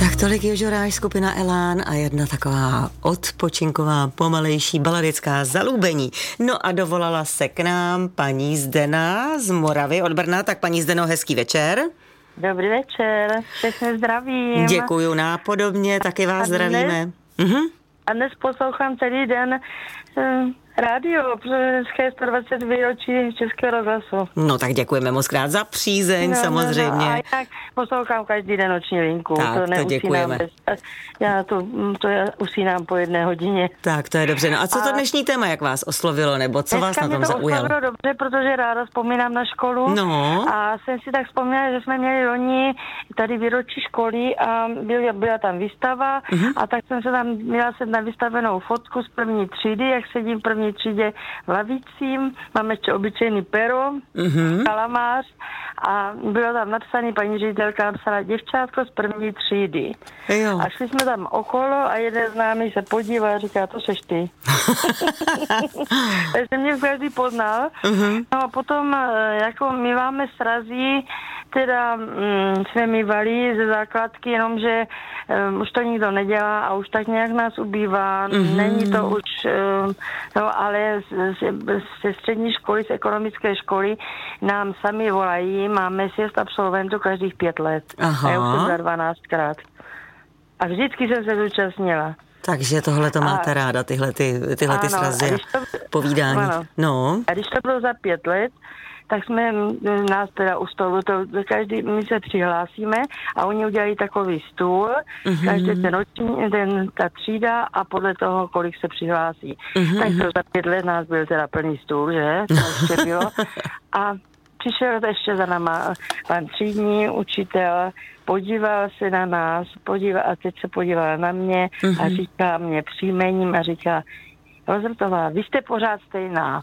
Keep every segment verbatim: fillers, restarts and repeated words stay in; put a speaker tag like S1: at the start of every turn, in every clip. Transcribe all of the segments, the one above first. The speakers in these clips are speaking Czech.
S1: Tak tolik Jožoráš, skupina Elán a jedna taková odpočinková, pomalejší baladická zalúbení. No a dovolala se k nám paní Zdena z Moravy od Brna. Tak paní Zdeno, hezký večer.
S2: Dobrý večer, všechny zdravím.
S1: Děkuju nápodobně, taky vás a zdravíme. Mhm.
S2: A dnes poslouchám celý den um, rádio, protože dneska je sto dvacet výročí Českého rozhlasu.
S1: No tak děkujeme moc krát za přízeň,
S2: no,
S1: samozřejmě.
S2: No, no, a jak poslouchám každý den noční linku.
S1: Tak,
S2: to
S1: to děkujeme.
S2: Bez, já to, to já usínám po jedné hodině.
S1: Tak, to je dobře. No a co to dnešní téma, jak vás oslovilo, nebo co vás na tom
S2: to
S1: zaujalo?
S2: Dneska mě to dobře, protože ráda vzpomínám na školu.
S1: No.
S2: A jsem si tak vzpomněla, že jsme měli loni tady výročí školy a byla, byla tam výstava uh-huh. a tak jsem se tam, měla jsem na vystavenou fotku z první třídy, jak sedím v první třídě v lavicím, mám ještě obyčejný pero, uh-huh. kalamář a bylo tam napsané, paní ředitelka napsala děvčátko z první třídy.
S1: Jo.
S2: A šli jsme tam okolo a jeden z námi se podíval a říká, to seš ty. Takže mě každý poznal. Uh-huh. No a potom, jako my máme srazí, teda mm, jsme mývali ze základky, jenomže um, už to nikdo nedělá a už tak nějak nás ubývá. Mm-hmm. Není to už, um, no ale ze střední školy, z ekonomické školy nám sami volají, máme sjezd absolventů každých pět let. Aha. A já už jsem za dvanáctkrát. A vždycky jsem se zúčastnila.
S1: Takže tohle to máte a, ráda, tyhle, ty, tyhle ty srazy a povídání. Ano. No.
S2: A když to bylo za pět let, tak jsme nás teda u stolu, to každý, my se přihlásíme a oni udělají takový stůl, mm-hmm. každý ten noční, ten, ta třída a podle toho, kolik se přihlásí. Mm-hmm. Tak to za pět let nás byl teda plný stůl, že? To ještě bylo. A přišel ještě za náma pan třídní učitel, podíval se na nás, podíval, a teď se podíval na mě mm-hmm. a říká mě příjmením a říká, Rozrtová, vy jste pořád stejná.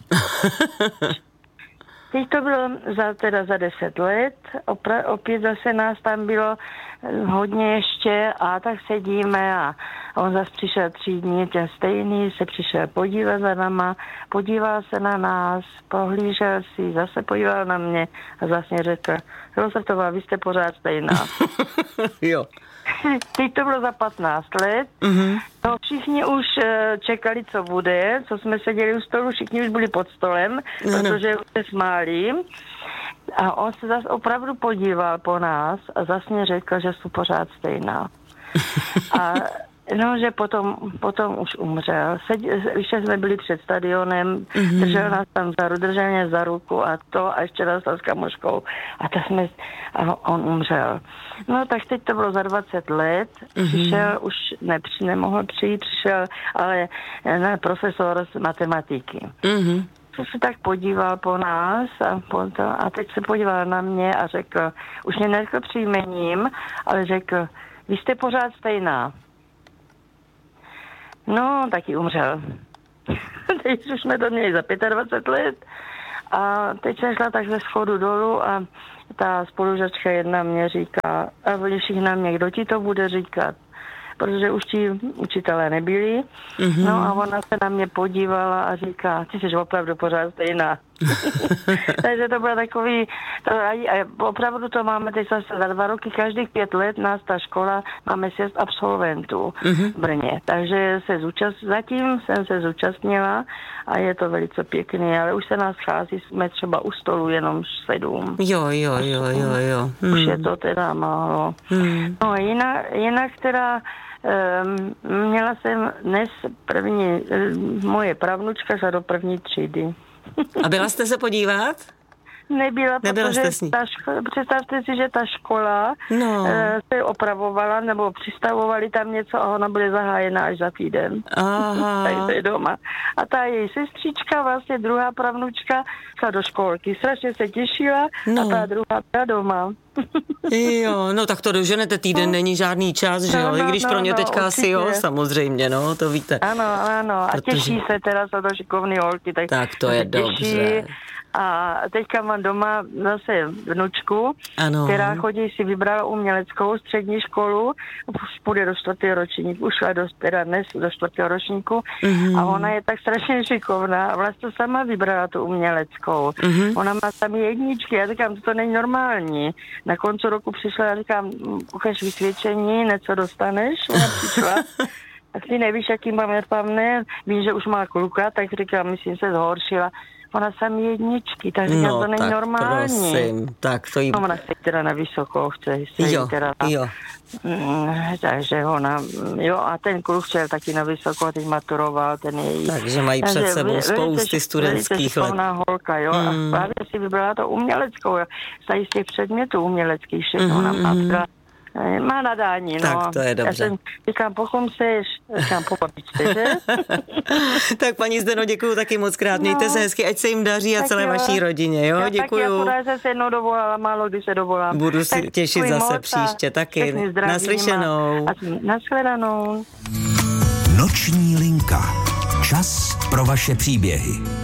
S2: Teď to bylo za, teda za deset let, opra, opět zase nás tam bylo hodně ještě a tak sedíme a on zase přišel třídní, ten stejný, se přišel podívat za náma, podíval se na nás, prohlížel si, zase podíval na mě a zase řekl, Rozrtová, vy jste pořád stejná.
S1: Jo.
S2: Teď to bylo za patnáct let. Mm-hmm. No, všichni už čekali, co bude, co jsme seděli u stolu, všichni už byli pod stolem, no, protože už se smáli. A on se zase opravdu podíval po nás a zase mě řekl, že jsou pořád stejná. A no, že potom, potom už umřel. Ještě jsme byli před stadionem, mm-hmm. držel nás tam za, držel mě za ruku a to a ještě nás s kamoškou. A, to jsme, a on umřel. No tak teď to bylo za dvacet let. Mm-hmm. Přišel, už nepři, nemohl přijít, přišel, ale ne, profesor z matematiky. Mm-hmm. Co se tak podíval po nás a, po to, a teď se podíval na mě a řekl, už mě neřekl příjmením, ale řekl, vy jste pořád stejná. No, taky umřel. Teď už jsme to měli za dvacet pět let a teď jsem šla tak ze schodu dolů a ta spolužačka jedna mě říká, a oni všichni na mě, kdo ti to bude říkat? Protože už ti učitelé nebyli. Mm-hmm. No a ona se na mě podívala a říká, ty jsi opravdu pořád stejná. Takže to bylo takový, to, a opravdu to máme teď zase za dva roky, každých pět let nás ta škola, máme sjezd absolventů mm-hmm. v Brně. Takže se zúčast, zatím jsem se zúčastnila a je to velice pěkný, ale už se nás schází, jsme třeba u stolu jenom sedm.
S1: Jo, jo, jo, jo, jo.
S2: Hmm. Už je to teda málo. Hmm. No jinak, jinak teda um, měla jsem dnes první, um, moje pravnučka šla do první třídy.
S1: A byla jste se podívat?
S2: Nebyla,
S1: Nebyla
S2: protože ta ško- představte si, že ta škola no. e, se opravovala, nebo přistavovali tam něco a ona bude zahájena až za týden.
S1: Aha.
S2: Takže je doma. A ta její sestřička, vlastně druhá pravnučka, šla do školky. Strašně se těšila no. a ta druhá byla doma.
S1: Jo, no tak to doženete, týden no. není žádný čas, že jo? No, no, I když no, pro ně no, teďka asi jo, samozřejmě, no, to víte.
S2: Ano, ano, a
S1: protože...
S2: těší se teda, jsou to šikovný holky, tak,
S1: tak to je
S2: těší.
S1: dobře.
S2: A teďka mám doma zase vnučku, ano. která chodí, si vybrala uměleckou střední školu, už půjde do čtvrtého ročníku, už šla do, teda dnes do čtvrtého ročníku mm-hmm. a ona je tak strašně šikovná a vlastně sama vybrala tu uměleckou. Mm-hmm. Ona má tam jedničky, já říkám, to není normální. Na konci roku přišla, já říkám, ukaž vysvědčení, něco dostaneš, ona přišla. Tak ty nevíš, jaký máme pamné, vím, že už má kluka, tak říkám, myslím, se zhoršila. Ona samý jedničky, tak říkám,
S1: no,
S2: to není
S1: tak
S2: normální.
S1: Prosím, tak to jí...
S2: No, ona chce teda na vysokou, chce
S1: jo,
S2: teda...
S1: jo.
S2: Mm, takže ona, jo, a ten kluk chtěl taky na vysokou, a teď maturoval, ten její.
S1: Takže mají před takže sebou spousty studentských let.
S2: Velice holka, jo, mm. a právě si vybrala to uměleckou, z těch předmětů uměleckých, všechno mm, ona má teda, má nadání, no.
S1: Tak to je dobře.
S2: Já jsem, říkám, pochom seš, říkám, po babičce, že?
S1: Tak paní Zdeno, děkuju taky moc krát, no. Mějte se hezky, ať se jim daří a tak celé jo. vaší rodině, jo, já děkuju.
S2: Já taky, já se jednou dovolala, málo kdy se dovolám.
S1: Budu si tak těšit zase příště, taky. Naslyšenou.
S2: A nashledanou.
S3: Noční linka. Čas pro vaše příběhy.